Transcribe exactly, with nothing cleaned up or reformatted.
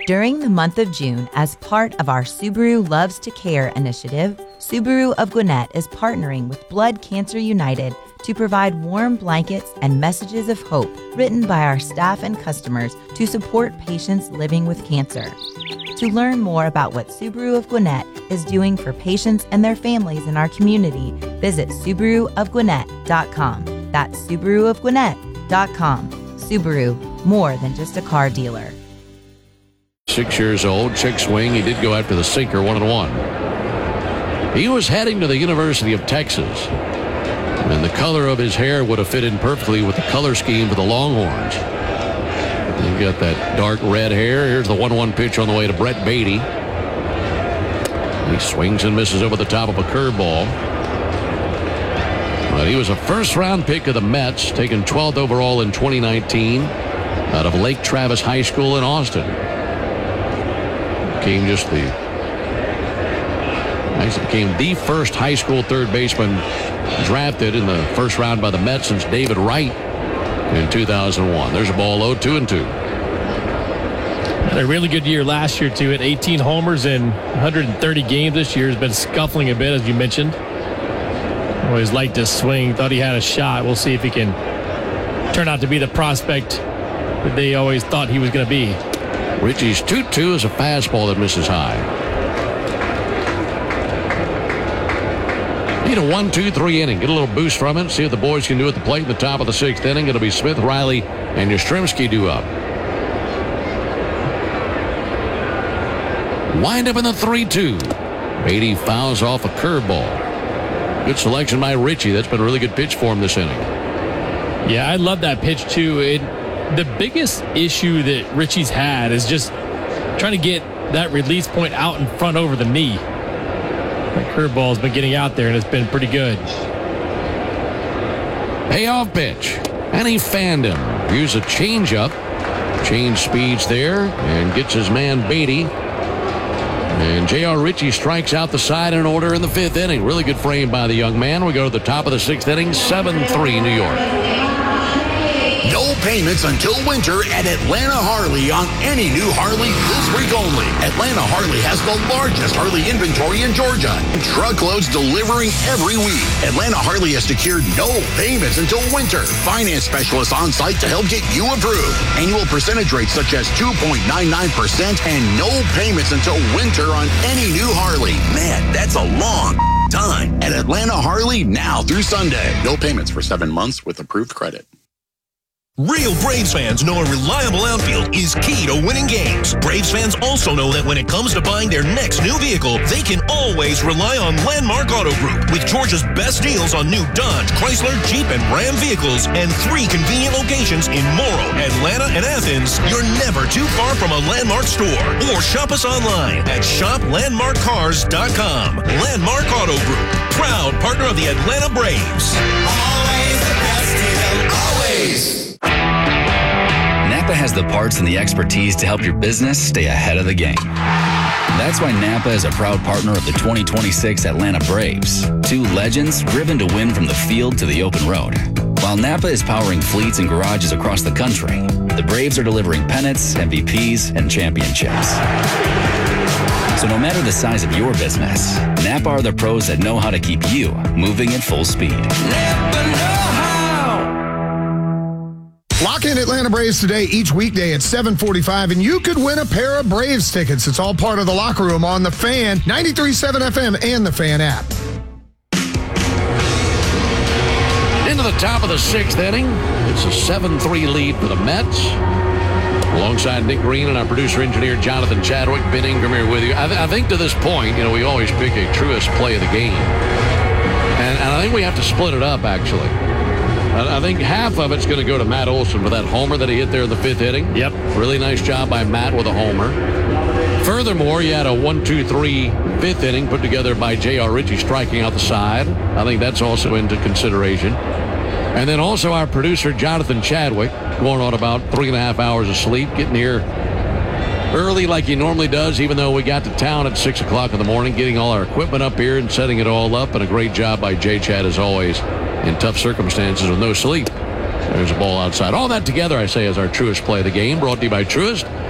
During the month of June, as part of our Subaru Loves to Care initiative, Subaru of Gwinnett is partnering with Blood Cancer United to provide warm blankets and messages of hope written by our staff and customers to support patients living with cancer. To learn more about what Subaru of Gwinnett is doing for patients and their families in our community, visit Subaru of Gwinnett dot com. That's Subaru of Gwinnett dot com. Subaru, more than just a car dealer. Six years old, check swing. He did go after the sinker, one and one. He was heading to the University of Texas, and the color of his hair would have fit in perfectly with the color scheme for the Longhorns. You've got that dark red hair. Here's the one one pitch on the way to Brett Beatty. He swings and misses over the top of a curveball. But he was a first-round pick of the Mets, taken twelfth overall in twenty nineteen out of Lake Travis High School in Austin. Became just the actually became the first high school third baseman drafted in the first round by the Mets since David Wright in two thousand one. There's a ball low, two and two. Had a really good year last year too. At eighteen homers in one hundred thirty games this year. Has been scuffling a bit, as you mentioned. Always liked to swing. Thought he had a shot. We'll see if he can turn out to be the prospect that they always thought he was going to be. Richie's two two is a fastball that misses high. Need a one two three inning. Get a little boost from it. See what the boys can do at the plate in the top of the sixth inning. It'll be Smith, Riley, and Yastrzemski due up. Wind up in the three two. Beatty fouls off a curveball. Good selection by Richie. That's been a really good pitch for him this inning. Yeah, I love that pitch too. It, the biggest issue that Richie's had is just trying to get that release point out in front over the knee. That curveball's been getting out there, and it's been pretty good. Payoff pitch, and he fanned him. Here's a changeup. Change speeds there, and gets his man Beatty. And J R. Ritchie strikes out the side in order in the fifth inning. Really good frame by the young man. We go to the top of the sixth inning, seven three New York. No payments until winter at Atlanta Harley on any new Harley this week only. Atlanta Harley has the largest Harley inventory in Georgia. Truckloads delivering every week. Atlanta Harley has secured no payments until winter. Finance specialists on site to help get you approved. Annual percentage rates such as two point nine nine percent and no payments until winter on any new Harley. Man, that's a long time. At Atlanta Harley now through Sunday. No payments for seven months with approved credit. Real Braves fans know a reliable outfield is key to winning games. Braves fans also know that when it comes to buying their next new vehicle, they can always rely on Landmark Auto Group. With Georgia's best deals on new Dodge, Chrysler, Jeep, and Ram vehicles, and three convenient locations in Morrow, Atlanta, and Athens, you're never too far from a Landmark store. Or shop us online at shop landmark cars dot com. Landmark Auto Group, proud partner of the Atlanta Braves. Always the best deal, always. Napa has the parts and the expertise to help your business stay ahead of the game. That's why Napa is a proud partner of the twenty twenty-six Atlanta Braves. Two legends driven to win from the field to the open road. While Napa is powering fleets and garages across the country, the Braves are delivering pennants, M V Ps, and championships. So no matter the size of your business, Napa are the pros that know how to keep you moving at full speed. Napa know how. Lock in Atlanta Braves today, each weekday at seven forty-five, and you could win a pair of Braves tickets. It's all part of the locker room on The Fan, ninety-three point seven F M, and The Fan app. Into the top of the sixth inning. It's a seven three lead for the Mets. Alongside Nick Green and our producer-engineer Jonathan Chadwick, Ben Ingram here with you. I, th- I think to this point, you know, we always pick a truest play of the game. And, and I think we have to split it up, actually. I think half of it's going to go to Matt Olson for that homer that he hit there in the fifth inning. Yep. Really nice job by Matt with a homer. Furthermore, you had a one two three fifth inning put together by J R. Ritchie striking out the side. I think that's also into consideration. And then also our producer, Jonathan Chadwick, going on about three and a half hours of sleep, getting here early like he normally does, even though we got to town at six o'clock in the morning, getting all our equipment up here and setting it all up. And a great job by J. Chad, as always, in tough circumstances with no sleep. There's a ball outside. All that together, I say, is our Truist play of the game, brought to you by Truist.